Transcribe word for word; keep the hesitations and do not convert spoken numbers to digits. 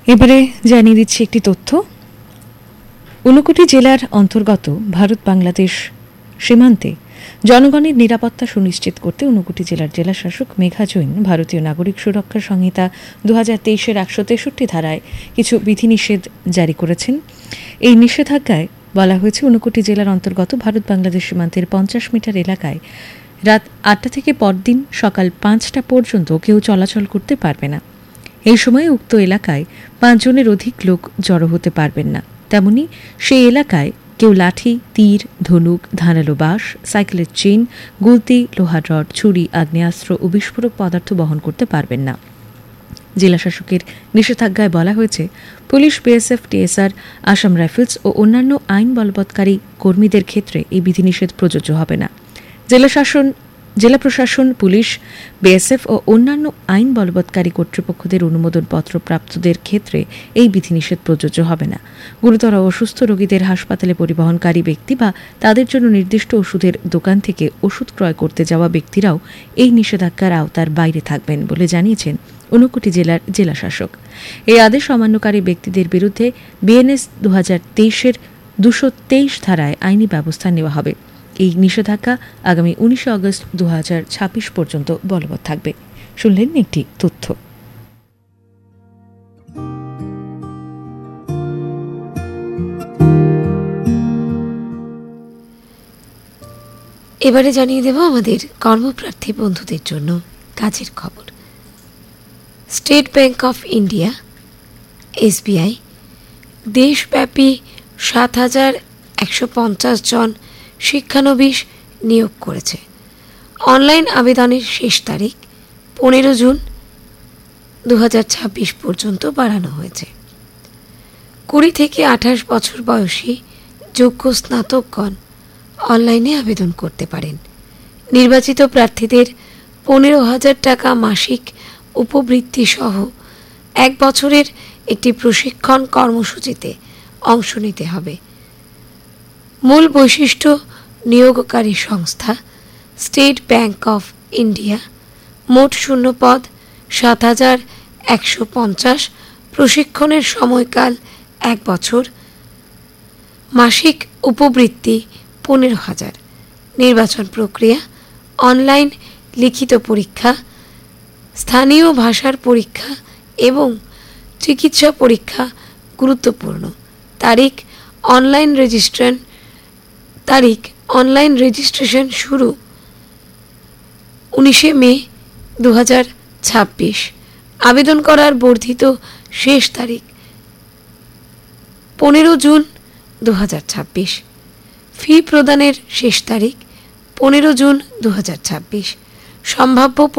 এবারে জানিয়ে দিচ্ছি একটি তথ্য। ঊনকোটি জেলার অন্তর্গত ভারত বাংলাদেশ সীমান্তে জনগণের নিরাপত্তা সুনিশ্চিত করতে ঊনকোটি জেলার জেলাশাসক মেঘা জৈন ভারতীয় নাগরিক সুরক্ষা সংহিতা দু হাজার তেইশের একশো তেষট্টি ধারায় কিছু বিধিনিষেধ জারি করেছেন। এই নিষেধাজ্ঞায় বলা হয়েছে, ঊনকোটি জেলার অন্তর্গত ভারত বাংলাদেশ সীমান্তের পঞ্চাশ মিটার এলাকায় রাত আটটা থেকে পরদিন সকাল পাঁচটা পর্যন্ত কেউ চলাচল করতে পারবে না। এই সময় উক্ত এলাকায় পাঁচজনের অধিক লোক জড়ো হতে পারবেন না। তেমনি সেই এলাকায় কেউ লাঠি, তীর, ধনুক, ধারালো বাঁশ, সাইকেলের চেন, গুলতি, লোহার রড, ছুরি, আগ্নেয়াস্ত্র ও বিস্ফোরক পদার্থ বহন করতে পারবেন না। জেলাশাসকের নিষেধাজ্ঞায় বলা হয়েছে, police, BSF, TSR, Assam rifles ও অন্যান্য আইন বলবৎকারী কর্মীদের ক্ষেত্রে এই বিধিনিষেধ প্রযোজ্য হবে না। জেলাশাসন জেলা প্রশাসন, পুলিশ, বিএসএফ ও অন্যান্য আইন বলবৎকারী কর্তৃপক্ষদের অনুমোদনপত্র প্রাপ্তদের ক্ষেত্রে এই বিধিনিষেধ প্রযোজ্য হবে না। গুরুতর অসুস্থ রোগীদের হাসপাতালে পরিবহনকারী ব্যক্তি বা তাদের জন্য নির্দিষ্ট ওষুধের দোকান থেকে ওষুধ ক্রয় করতে যাওয়া ব্যক্তিরাও এই নিষেধাজ্ঞার আওতার বাইরে থাকবেন বলে জানিয়েছেন ঊনকোটি জেলার জেলাশাসক। এই আদেশ অমান্যকারী ব্যক্তিদের বিরুদ্ধে বিএনএস দু হাজার তেইশের দুশো তেইশ ধারায় আইনি ব্যবস্থা নেওয়া হবে। এই নিষেধাজ্ঞা আগামী উনিশে আগস্ট দু হাজার ছাব্বিশ পর্যন্ত বলবৎ থাকবে। শুনলেন একটি তথ্য। এবারে জানিয়ে দেব আমাদের কর্মপ্রার্থী বন্ধুদের জন্য কাজের খবর। State bank of India SBI দেশব্যাপী সাত হাজার একশো পঞ্চাশ জন শিক্ষানবিশ নিয়োগ করেছে। অনলাইন আবেদনের শেষ তারিখ পনেরো জুন দু হাজার ছাব্বিশ পর্যন্ত বাড়ানো হয়েছে। কুড়ি থেকে আঠাশ বছর বয়সী যোগ্য স্নাতকগণ অনলাইনে আবেদন করতে পারেন। নির্বাচিত প্রার্থীদের পনেরো হাজার টাকা মাসিক উপবৃত্তি সহ এক বছরের একটি প্রশিক্ষণ কর্মসূচিতে অংশ নিতে হবে। মূল বৈশিষ্ট্য: নিয়োগকারী সংস্থা স্টেট ব্যাংক অফ ইন্ডিয়া। মোট শূন্যপদ সাত হাজার একশো পঞ্চাশ। প্রশিক্ষণের সময়কাল এক বছর। মাসিক উপবৃত্তি পনেরো হাজার। নির্বাচন প্রক্রিয়া: অনলাইন লিখিত পরীক্ষা, স্থানীয় ভাষার পরীক্ষা এবং চিকিৎসা পরীক্ষা গুরুত্বপূর্ণ। তারিখ: অনলাইন রেজিস্ট্রেশন তারিখ অনলাইন রেজিস্ট্রেশন শুরু উনিশে মে দু হাজার ছাব্বিশ। আবেদন করার বর্ধিত শেষ তারিখ পনেরো জুন দু হাজার ছাব্বিশ। ফি প্রদানের শেষ তারিখ পনেরো জুন দু হাজার ছাব্বিশ। সম্ভাব্য